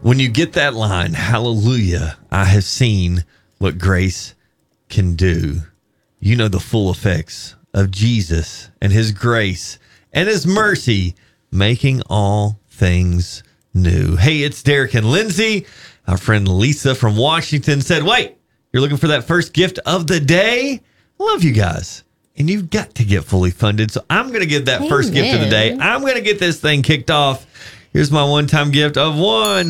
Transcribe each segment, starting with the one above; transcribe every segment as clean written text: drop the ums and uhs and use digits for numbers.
When you get that line, hallelujah, I have seen what grace can do. You know the full effects of Jesus and his grace and his mercy making all things new. Hey, it's Derek and Lindsay. Our friend Lisa from Washington said, wait, you're looking for that first gift of the day? I love you guys. And you've got to get fully funded. So I'm going to give that first gift of the day. I'm going to get this thing kicked off. Here's my one-time gift of $100.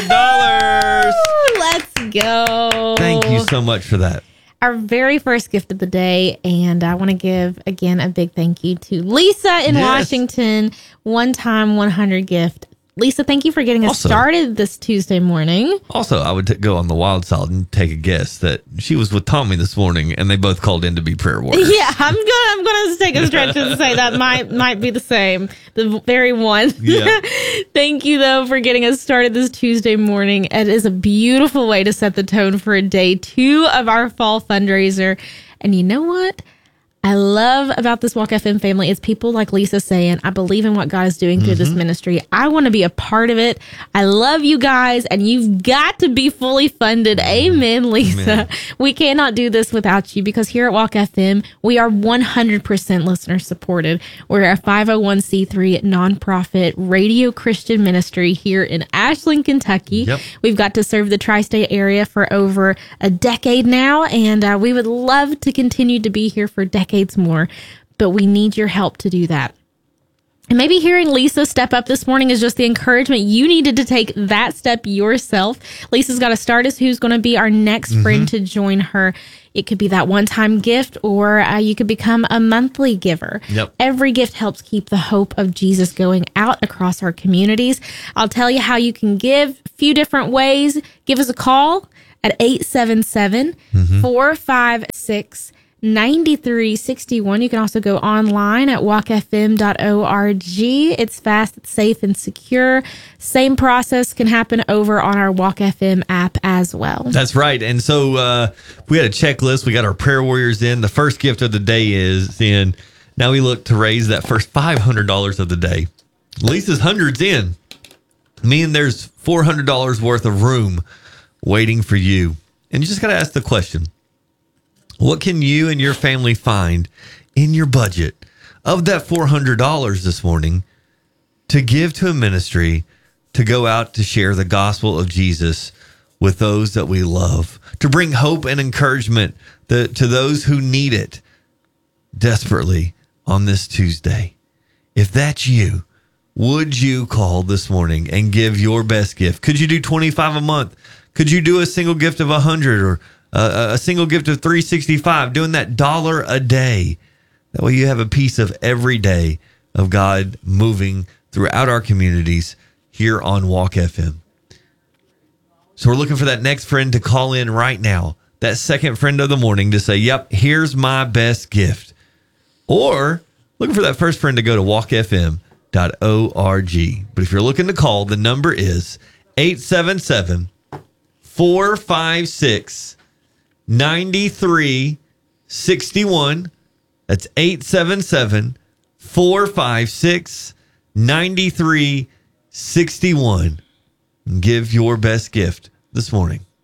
Let's go. Thank you so much for that. Our very first gift of the day. And I want to give, again, a big thank you to Lisa in Washington. One-time 100 gift. Lisa, thank you for getting us started this Tuesday morning. Also, I would go on the wild side and take a guess that she was with Tommy this morning and they both called in to be prayer warriors. Yeah, I'm gonna take a stretch and say that might be the same, the very one. Yeah. Thank you though for getting us started this Tuesday morning. It is a beautiful way to set the tone for day 2 of our fall fundraiser. And you know what I love about this Walk FM family is people like Lisa saying, I believe in what God is doing through this ministry. I want to be a part of it. I love you guys, and you've got to be fully funded. Amen, Lisa. Amen. We cannot do this without you because here at Walk FM, we are 100% listener supported. We're a 501c3 nonprofit radio Christian ministry here in Ashland, Kentucky. Yep. We've got to serve the tri-state area for over a decade now, and we would love to continue to be here for decades more, but we need your help to do that. And maybe hearing Lisa step up this morning is just the encouragement you needed to take that step yourself. Lisa's got to start us who's going to be our next friend to join her. It could be that one-time gift, or you could become a monthly giver. Yep. Every gift helps keep the hope of Jesus going out across our communities. I'll tell you how you can give. A few different ways. Give us a call at 877-456 9361. You can also go online at walkfm.org. It's fast, it's safe, and secure. Same process can happen over on our Walk FM app as well. That's right. And so we had a checklist. We got our prayer warriors in. The first gift of the day is in. Now we look to raise that first $500 of the day. Lisa's hundreds in. Meaning there's $400 worth of room waiting for you. And you just got to ask the question, what can you and your family find in your budget of that $400 this morning to give to a ministry to go out to share the gospel of Jesus with those that we love, to bring hope and encouragement to those who need it desperately on this Tuesday? If that's you, would you call this morning and give your best gift? Could you do $25 a month? Could you do a single gift of $100 or a single gift of $365, doing that $1 a day? That way you have a piece of every day of God moving throughout our communities here on Walk FM. So we're looking for that next friend to call in right now, that second friend of the morning to say, yep, here's my best gift. Or looking for that first friend to go to walkfm.org. But if you're looking to call, the number is 877-456 9361. That's 877-456-9361. Give your best gift this morning.